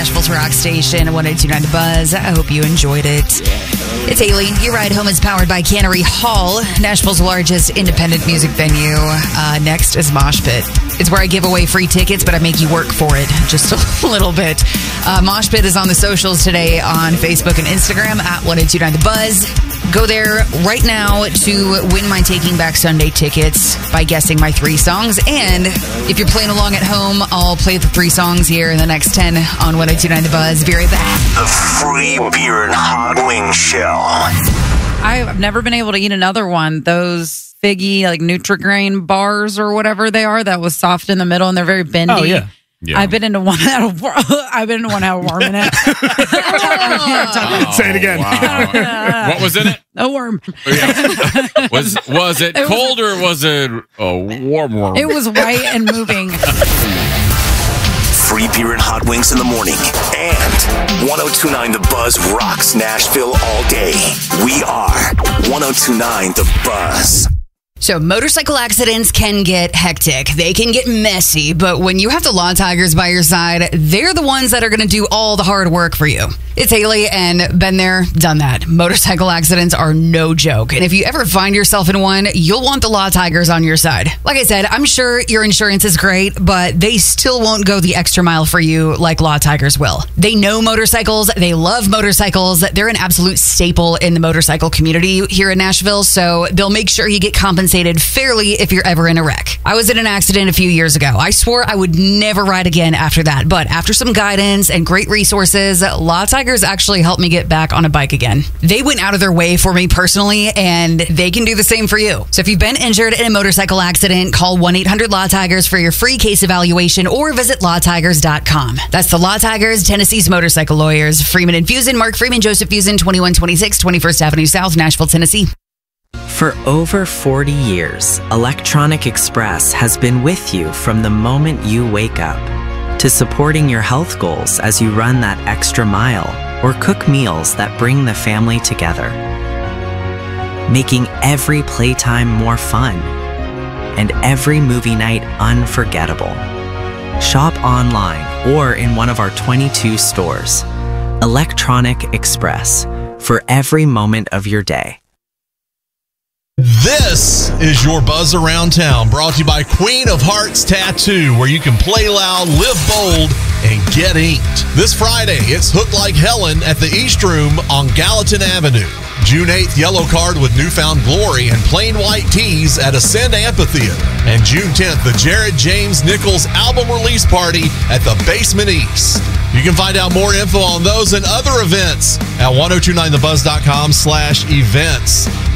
Nashville's rock station, 102.9 The Buzz. I hope you enjoyed it. It's Haley. Your ride home is powered by Cannery Hall, Nashville's largest independent music venue. Next is Mosh Pit. It's where I give away free tickets, but I make you work for it just a little bit. Mosh Pit is on the socials today on Facebook and Instagram at 102.9 The Buzz. Go there right now to win my Taking Back Sunday tickets by guessing my 3 songs. And if you're playing along at home, I'll play the 3 songs here in the next 10 on 102.9 The Buzz. Be right back. The free beer and hot wing show. I've never been able to eat another one. Those figgy, like Nutri-Grain bars or whatever they are, that was soft in the middle and they're very bendy. Oh, yeah. Yeah. I've been into one out of I've been into one out of worm in it. Say it again. Wow. What was in it? A worm. Yeah. Was it cold or was it a warm worm? It was white and moving. Free beer and hot wings in the morning. And 102.9 The Buzz rocks Nashville all day. We are 102.9 The Buzz. So motorcycle accidents can get hectic. They can get messy, but when you have the Law Tigers by your side, they're the ones that are going to do all the hard work for you. It's Haley, and been there, done that. Motorcycle accidents are no joke. And if you ever find yourself in one, you'll want the Law Tigers on your side. Like I said, I'm sure your insurance is great, but they still won't go the extra mile for you like Law Tigers will. They know motorcycles. They love motorcycles. They're an absolute staple in the motorcycle community here in Nashville, so they'll make sure you get compensated fairly if you're ever in a wreck. I was in an accident a few years ago. I swore I would never ride again after that, but after some guidance and great resources, Law Tigers actually helped me get back on a bike again. They went out of their way for me personally, and they can do the same for you. So if you've been injured in a motorcycle accident, call 1-800-LAW-TIGERS for your free case evaluation or visit lawtigers.com. That's the Law Tigers, Tennessee's motorcycle lawyers. Freeman and Fusen, Mark Freeman, Joseph Fusen, 2126 21st Avenue South, Nashville, Tennessee. For over 40 years, Electronic Express has been with you from the moment you wake up to supporting your health goals as you run that extra mile or cook meals that bring the family together, making every playtime more fun and every movie night unforgettable. Shop online or in one of our 22 stores. Electronic Express, for every moment of your day. This is your Buzz Around Town, brought to you by Queen of Hearts Tattoo, where you can play loud, live bold, and get inked. This Friday, it's Hook Like Helen at the East Room on Gallatin Avenue. June 8th, Yellow Card with Newfound Glory and Plain White Tees at Ascend Amphitheater. And June 10th, the Jared James Nichols album release party at the Basement East. You can find out more info on those and other events at 1029thebuzz.com/events.